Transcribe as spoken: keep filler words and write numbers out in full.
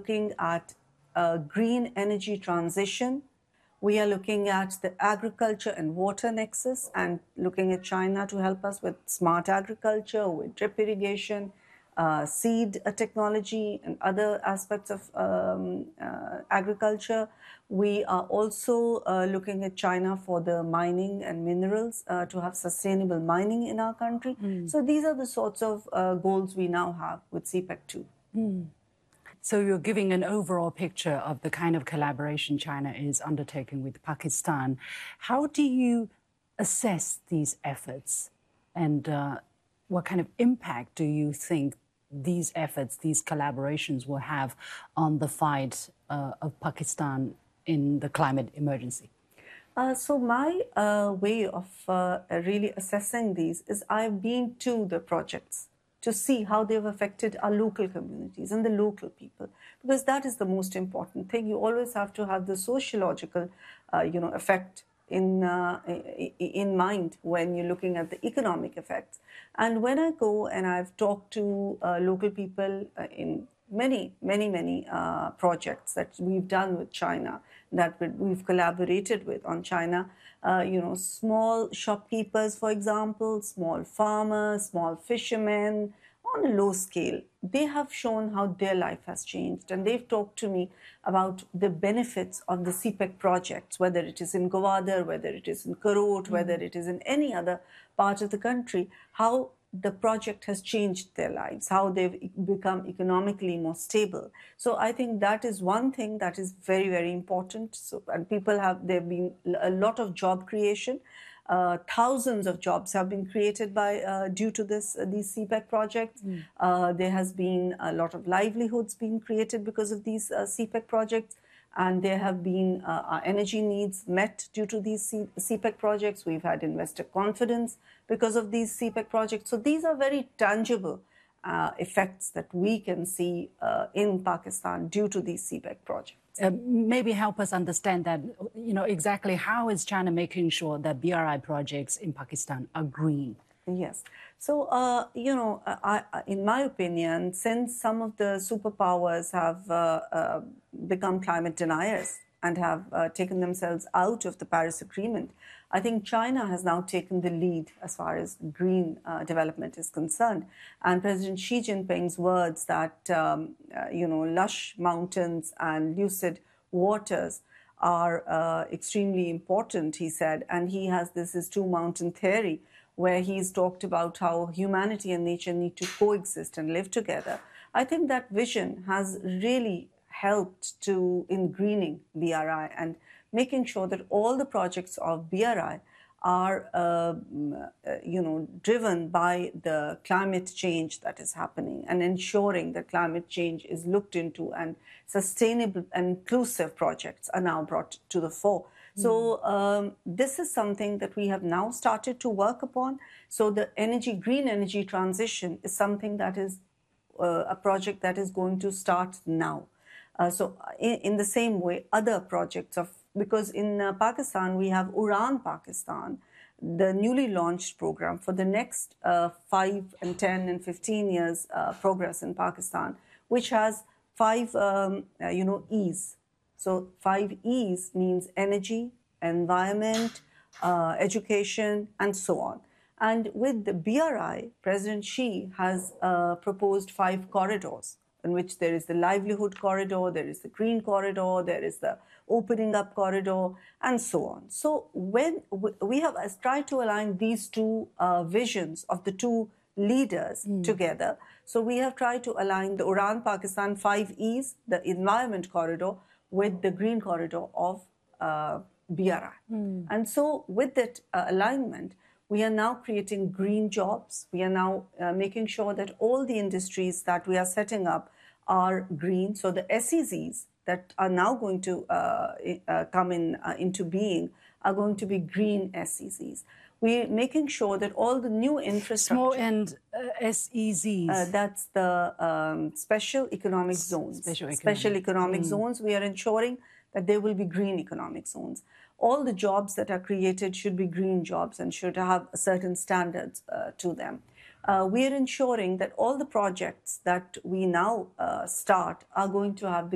looking at a green energy transition. We are looking at the agriculture and water nexus and looking at China to help us with smart agriculture, with drip irrigation, uh, seed uh, technology, and other aspects of um, uh, agriculture. We are also uh, looking at China for the mining and minerals uh, to have sustainable mining in our country. Mm. So these are the sorts of uh, goals we now have with C PEC two. Mm. So you're giving an overall picture of the kind of collaboration China is undertaking with Pakistan. How do you assess these efforts, and uh, what kind of impact do you think these efforts, these collaborations will have on the fight uh, of Pakistan in the climate emergency? Uh, so my uh, way of uh, really assessing these is I've been to the projects to see how they've affected our local communities and the local people, because that is the most important thing. You always have to have the sociological, uh, you know, effect in uh, in mind when you're looking at the economic effects. And when I go and I've talked to uh, local people uh, in many, many, many uh, projects that we've done with China, that we've collaborated with on China, uh, you know, small shopkeepers, for example, small farmers, small fishermen, on a low scale, they have shown how their life has changed. And they've talked to me about the benefits of the C PEC projects, whether it is in Gwadar, whether it is in Karot, mm-hmm. whether it is in any other part of the country, how the project has changed their lives, how they've become economically more stable. So I think that is one thing that is very, very important. So, and people have, there have been a lot of job creation. Uh, thousands of jobs have been created by uh, due to this uh, these C PEC projects. Mm. Uh, there has been a lot of livelihoods being created because of these uh, C PEC projects. And there have been uh, our energy needs met due to these C PEC projects. We've had investor confidence because of these C PEC projects. So these are very tangible uh, effects that we can see uh, in Pakistan due to these C PEC projects. Uh, maybe help us understand that, you know, exactly how is China making sure that B R I projects in Pakistan are green? Yes. So, uh, you know, I, I, in my opinion, since some of the superpowers have uh, uh, become climate deniers and have uh, taken themselves out of the Paris Agreement, I think China has now taken the lead as far as green uh, development is concerned. And President Xi Jinping's words that, um, uh, you know, lush mountains and lucid waters are uh, extremely important, he said. And he has this his two mountain theory, where he's talked about how humanity and nature need to coexist and live together. I think that vision has really helped to in greening B R I and making sure that all the projects of B R I are, uh, you know, driven by the climate change that is happening and ensuring that climate change is looked into and sustainable and inclusive projects are now brought to the fore. So um, this is something that we have now started to work upon. So the energy, green energy transition is something that is uh, a project that is going to start now. Uh, so in, in the same way, other projects of, because in uh, Pakistan, we have Uran Pakistan, the newly launched program for the next uh, five and ten and fifteen years uh, progress in Pakistan, which has five, um, uh, you know, E's. So five E's means energy, environment, uh, education, and so on. And with the B R I, President Xi has uh, proposed five corridors, in which there is the livelihood corridor, there is the green corridor, there is the opening up corridor, and so on. So when we have tried to align these two uh, visions of the two leaders mm. together, so we have tried to align the Uran Pakistan five E's, the environment corridor, with the green corridor of uh, B R I. Mm. And so with that uh, alignment, we are now creating green jobs. We are now uh, making sure that all the industries that we are setting up are green. So the S E Zs that are now going to uh, uh, come in uh, into being are going to be green S E Zs. We're making sure that all the new infrastructure... Small and uh, S E Zs. Uh, that's the um, special economic zones. Special economic, special economic mm. zones. We are ensuring that there will be green economic zones. All the jobs that are created should be green jobs and should have certain standards uh, to them. Uh, we are ensuring that all the projects that we now uh, start are going to have the